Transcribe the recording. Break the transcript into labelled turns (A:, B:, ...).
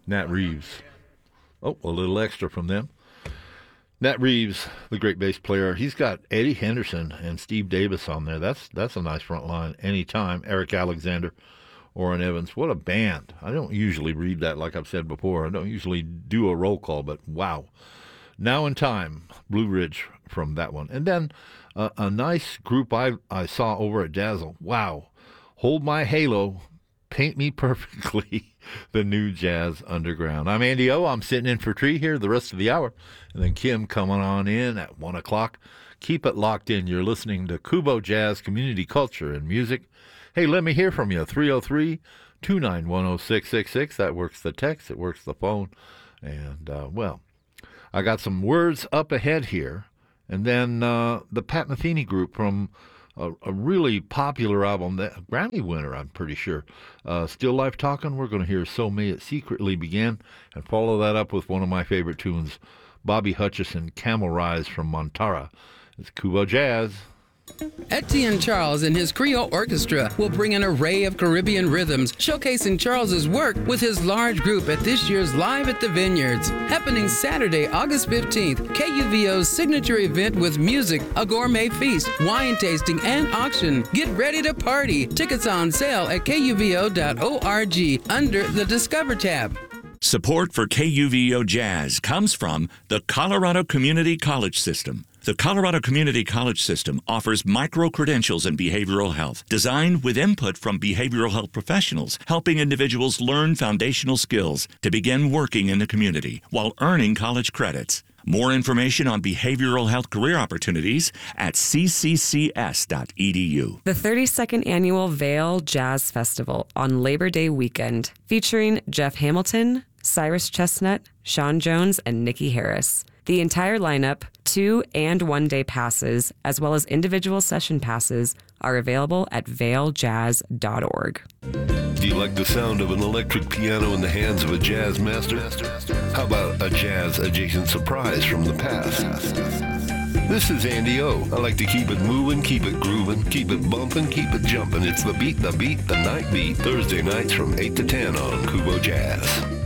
A: Nat Reeves. Oh, a little extra from them. Nat Reeves, the great bass player, he's got Eddie Henderson and Steve Davis on there. That's a nice front line anytime. Eric Alexander, Orrin Evans. What a band. I don't usually read that, like I've said before. I don't usually do a roll call, but wow. Now in Time, Blue Ridge from that one. And then a nice group I saw over at Dazzle. Wow. Hold My Halo, Paint Me Perfectly, the new Jazz Underground. I'm Andy O. I'm sitting in for Tree here the rest of the hour. And then Kim coming on in at 1 o'clock. Keep it locked in. You're listening to Kubo Jazz, Community Culture and Music. Hey, let me hear from you. 303-291-0666. That works the text. It works the phone. And, well, I got some words up ahead here. And then the Pat Metheny Group from a really popular album, that Grammy winner, I'm pretty sure. Still Life Talking. We're going to hear So May It Secretly Begin. And follow that up with one of my favorite tunes, Bobby Hutcherson, Camel Rise from Montara. It's Kubo Jazz.
B: Etienne Charles and his Creole Orchestra will bring an array of Caribbean rhythms, showcasing Charles's work with his large group at this year's Live at the Vineyards. Happening Saturday, August 15th, KUVO's signature event with music, a gourmet feast, wine tasting, and auction. Get ready to party. Tickets on sale at kuvo.org under the Discover tab.
C: Support for KUVO Jazz comes from the Colorado Community College System. The Colorado Community College System offers micro-credentials in behavioral health, designed with input from behavioral health professionals, helping individuals learn foundational skills to begin working in the community while earning college credits. More information on behavioral health career opportunities at cccs.edu.
D: The 32nd Annual Vail Jazz Festival on Labor Day weekend, featuring Jeff Hamilton, Cyrus Chestnut, Sean Jones, and Nikki Harris. The entire lineup, 2- and 1-day passes, as well as individual session passes, are available at vailjazz.org.
E: Do you like the sound of an electric piano in the hands of a jazz master? How about a jazz-adjacent surprise from the past? This is Andy O. I like to keep it moving, keep it grooving, keep it bumping, keep it jumping. It's the beat, the night beat. Thursday nights from 8 to 10 on Kubo Jazz.